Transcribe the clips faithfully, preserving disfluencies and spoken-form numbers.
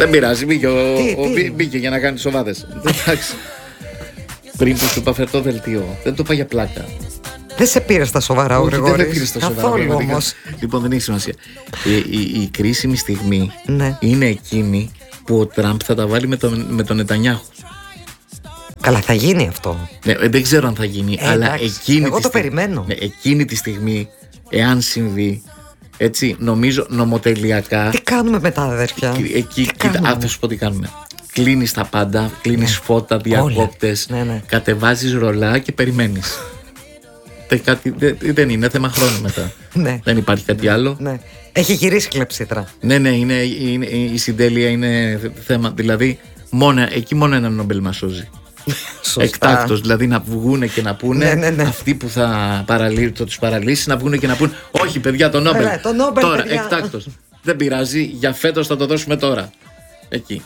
Δεν πειράζει, μπήκε, ο, ο, μπήκε για να κάνει σοβάδες. Εντάξει. Πριν που σου είπα φερτό δελτίο, δεν το είπα για πλάκα. Δεν σε πήρε στα σοβαρά ο Γρηγόρης. Δεν με πήρε στα σοβαρά. Καθόλου όμως. Λοιπόν, δεν έχει σημασία. Η, η, η κρίσιμη στιγμή ναι. είναι εκείνη που ο Τραμπ θα τα βάλει με τον, με τον Νετανιάχου. Καλά, θα γίνει αυτό. Ναι, δεν ξέρω αν θα γίνει, ε, αλλά εντάξει, εκείνη εγώ τη το στιγμή, περιμένω. Ναι, εκείνη τη στιγμή, εάν συμβεί, έτσι, νομίζω νομοτελειακά. Τι κάνουμε μετά, αδέρφια? Εκεί, κοίτα, αυτό σου πω τι κάνουμε. Κλείνεις τα πάντα, κλείνεις ναι. φώτα, διακόπτες, ναι, ναι. κατεβάζεις ρολά και περιμένεις. Κάτι, δε, δεν είναι θέμα χρόνου μετά. Ναι. Δεν υπάρχει κάτι άλλο. Ναι. Έχει γυρίσει κλεψίτρα. Ναι, ναι, είναι, είναι, η συντέλεια είναι θέμα. Δηλαδή, μόνο, εκεί μόνο ένα Νόμπελ μας σώζει. Εκτάκτος, δηλαδή να βγούνε και να πούνε ναι, ναι, ναι. αυτοί που θα, παραλύ, θα τους παραλύσει να βγούνε και να πούνε όχι παιδιά το Νόμπελ, ναι, το Νόμπελ τώρα παιδιά. Εκτάκτος, δεν πειράζει, για φέτος θα το δώσουμε τώρα. Εκεί.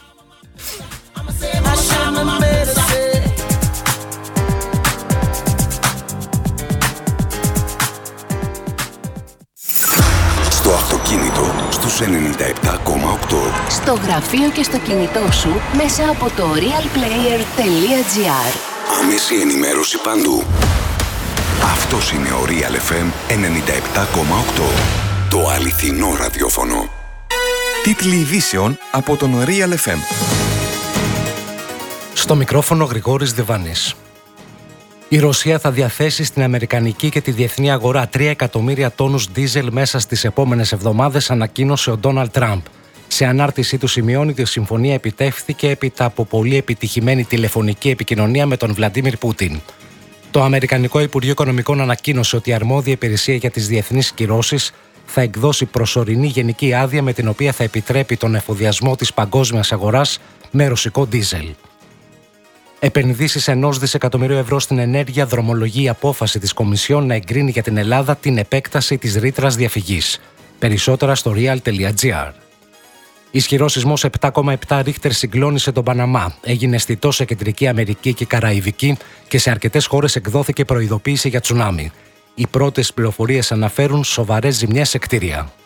Στο αυτοκίνητο στους ενενήντα επτά κόμμα οκτώ. Στο γραφείο και στο κινητό σου μέσα από το realplayer τελεία gr. Άμεση ενημέρωση παντού. Αυτός είναι ο Real εφ εμ ενενήντα επτά κόμμα οκτώ. Το αληθινό ραδιόφωνο. Τίτλοι ειδήσεων από τον Real εφ εμ. Στο μικρόφωνο Γρηγόρης Διβάνης. Η Ρωσία θα διαθέσει στην αμερικανική και τη διεθνή αγορά τρία εκατομμύρια τόνους ντίζελ μέσα στις επόμενες εβδομάδες, ανακοίνωσε ο Ντόναλντ Τραμπ. Σε ανάρτησή του σημειώνει ότι η συμφωνία επιτεύχθηκε έπειτα από πολύ επιτυχημένη τηλεφωνική επικοινωνία με τον Βλαντίμιρ Πούτιν. Το Αμερικανικό Υπουργείο Οικονομικών ανακοίνωσε ότι η αρμόδια υπηρεσία για τις διεθνείς κυρώσεις θα εκδώσει προσωρινή γενική άδεια με την οποία θα επιτρέπει τον εφοδιασμό της παγκόσμιας αγοράς με ρωσικό ντίζελ. Επενδύσεις ενός δισεκατομμυρίου ευρώ στην ενέργεια δρομολογεί η απόφαση της Κομισιόν να εγκρίνει για την Ελλάδα την επέκταση της ρήτρας διαφυγής. Περισσότερα στο real τελεία gr. Ισχυρός σεισμός επτά κόμμα επτά ρίχτερ συγκλώνησε τον Παναμά. Έγινε αισθητό σε Κεντρική Αμερική και Καραϊβική και σε αρκετές χώρες εκδόθηκε προειδοποίηση για τσουνάμι. Οι πρώτες πληροφορίες αναφέρουν σοβαρές ζημιές σε κτίρια.